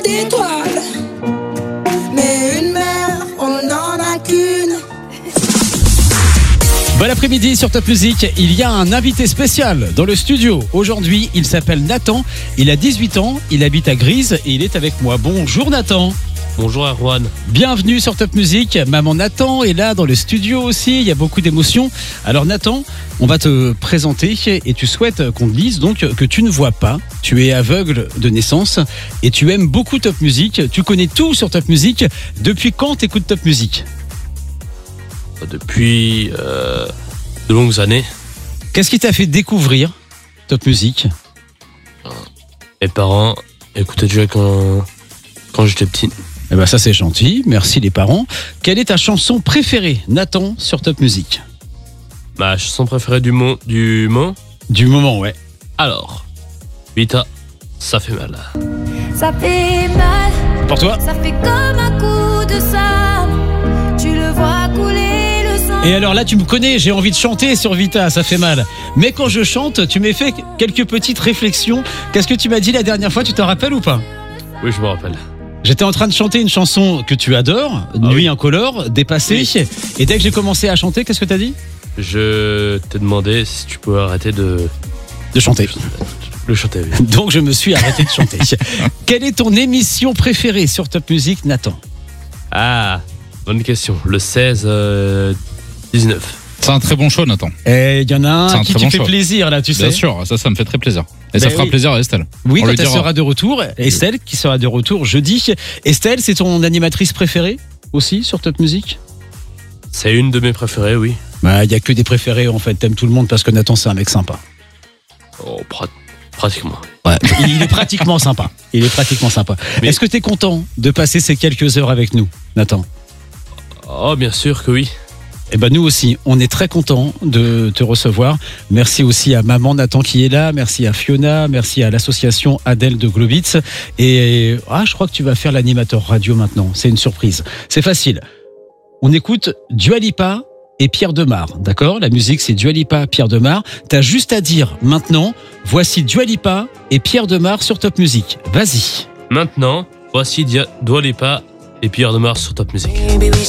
d'étoiles, mais une mère, on n'en a qu'une. Bon après-midi sur Top Music, il y a un invité spécial dans le studio. Aujourd'hui, il s'appelle Nathan, il a 18 ans, il habite à Grise et il est avec moi. Bonjour Nathan. Bonjour Erwan. Bienvenue sur Top Music. Maman Nathan est là dans le studio aussi, il y a beaucoup d'émotions. Alors Nathan, on va te présenter et tu souhaites qu'on te dise donc que tu ne vois pas, tu es aveugle de naissance et tu aimes beaucoup Top Music, tu connais tout sur Top Music. Depuis quand t'écoutes Top Music ? Depuis de longues années. Qu'est-ce qui t'a fait découvrir Top Music ? Mes parents écoutaient déjà quand j'étais petit. Eh ben ça c'est gentil, merci les parents. Quelle est ta chanson préférée, Nathan, sur Top Music ? Ma chanson préférée du moment. Du moment, ouais. Alors, Vita, ça fait mal. Ça fait mal, Pour toi ? ça fait comme un coup de sabre. Tu le vois couler le sang. Et alors là tu me connais, j'ai envie de chanter sur Vita, ça fait mal. Mais quand je chante, tu m'as fait quelques petites réflexions. Qu'est-ce que tu m'as dit la dernière fois, tu t'en rappelles ou pas ? Oui, je me rappelle. J'étais en train de chanter une chanson que tu adores, Nuit incolore, Dépassée. Oui. Et dès que j'ai commencé à chanter, qu'est-ce que t'as dit ? Je t'ai demandé si tu peux arrêter de chanter. le chanter. Oui. Donc je me suis arrêté de chanter. Quelle est ton émission préférée sur Top Music, Nathan ? Ah, bonne question. Le 16-19. C'est un très bon show, Nathan. Et il y en a C'est un un qui très te bon fait choix. plaisir là, tu sais. Bien sûr, ça me fait très plaisir. Et ça Ben fera oui. plaisir à Estelle. Oui, On quand lui elle dira. sera de retour. Estelle qui sera de retour jeudi. Estelle, c'est ton animatrice préférée aussi sur Top Music ? C'est une de mes préférées, oui. Bah, il y a que des préférés en fait. T'aimes tout le monde parce que Nathan c'est un mec sympa. Oh, pratiquement. Ouais. Il est pratiquement sympa. Il est pratiquement sympa. Mais- Est-ce que t'es content de passer ces quelques heures avec nous, Nathan ? Oh, bien sûr que oui. Eh ben nous aussi, on est très contents de te recevoir. Merci aussi à maman Nathan qui est là, merci à Fiona, merci à l'association Adèle de Globitz. Et je crois que tu vas faire l'animateur radio maintenant. C'est une surprise. C'est facile. On écoute Dua Lipa et Pierre Demar, d'accord ? La musique c'est Dua Lipa, Pierre Demar. T'as juste à dire maintenant, voici Dua Lipa et Pierre Demar sur Top Music. Vas-y. Maintenant, voici Dua Lipa et Pierre Demar sur Top Music. Baby, we